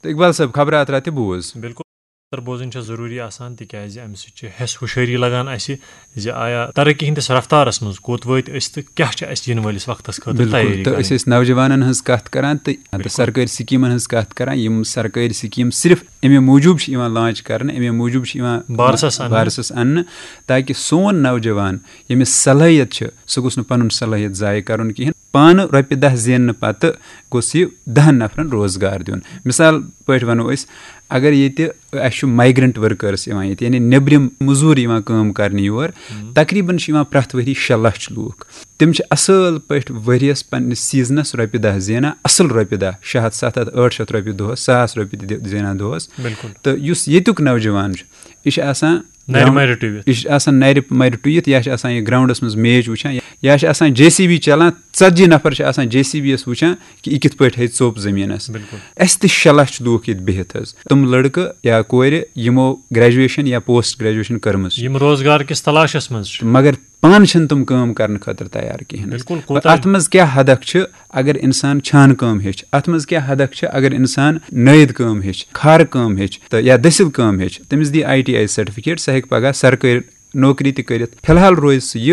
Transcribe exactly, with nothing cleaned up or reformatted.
تہٕ اقبال صٲب خبرات راتہِ بوز. بالکل بوزٕنۍ چھےٚ ضروٗری آسان تِکیازِ اَمہِ سۭتۍ چھِ حیس ہُشٲری لگان اَسہِ زِ آیا ترقی ہٕنٛدِس رفتارَس منٛز کوٚت وٲتۍ أسۍ تہٕ کیاہ چھِ اَسہِ یِنہٕ وٲلِس وقتَس خٲطرٕ تیٲری. تہٕ أسۍ ٲسۍ نوجوانن ہٕنٛز کَتھ کران تہٕ سرکٲرۍ سکیٖمن ہٕنٛز کَتھ کران یِم سرکٲرۍ سکیٖم صرف اَمے موٗجوٗب چھِ یِوان لانچ کرنہٕ اَمے موٗجوٗب چھِ یِوان بارسس اَننہٕ تاکہِ سون نوجوان ییٚمِس صلٲحیت چھِ سُہ گوٚژھ نہٕ پَنُن صلٲحیت ضایع کَرُن کِہینۍ. پانہٕ رۄپیہِ دہ زیننہٕ پتہٕ گوٚژھ یہِ دہن نفرن روزگار دیُن. مِثال پٲٹھۍ وَنو أسۍ اگر ییٚتہِ اَسہِ چھُ مایگرنٹ ؤرکٲرٕس یِوان ییٚتہِ یعنی نیبرِم مٔزوٗر یِوان کٲم کرنہِ یور تقریٖبن چھِ یِوان پرٛٮ۪تھ ؤری شیٚے لچھ لوٗکھ. تِم چھِ اَصٕل پٲٹھۍ ؤریَس پنٕنِس سیٖزنس رۄپیہِ دہ زینان اَصٕل رۄپیہِ دہ شیٚے ہَتھ سَتھ ہَتھ ٲٹھ شیٚتھ رۄپیہِ دۄہس ساس رۄپیہِ تہِ زینان دۄہس. تہٕ یُس ییٚتیُک نوجوان چھُ یہِ چھُ آسان یہِ چھُ آسان نرِ مَرِ ٹُوِتھ یا چھُ آسان یہِ گراونڈس منٛز میچ وٕچھان یا چھِ آسان جے سی بی چلان ژتجی نفر چھِ آسان جے سی بی یس وٕچھان کہِ یہِ کِتھ پٲٹھۍ ہیٚیہِ ژوٚپ زٔمیٖنس. اَسہِ تہِ شیٚے لچھ لوٗکھ ییٚتہِ بِہِتھ حظ تِم لڑکہٕ یا کورِ یِمو گریجویشن یا پوسٹ گریجویشن کٔرمٕژ یِم روزگار کِس تلاشس منٛز چھِ مگر پانہٕ چھِنہٕ تِم کٲم کرنہٕ خٲطرٕ تیار کِہینۍ. اتھ منٛز کیاہ حدکھ چھِ اگر انسان چھانہٕ کٲم ہیٚچھِ اتھ منٛز کیاہ حدکھ چھِ اگر انسان نٲیِد کٲم ہیٚچھِ کھارٕ کٲم ہیٚچھِ تہٕ یا دٔسِل کٲم ہیٚچھِ تٔمِس دی آی ٹی آی سرٹِفکیٹ سُہ ہیٚکہِ پگاہ سرکٲرۍ نوکری تہِ کٔرِتھ. فِلحال روزِ سُہ یہِ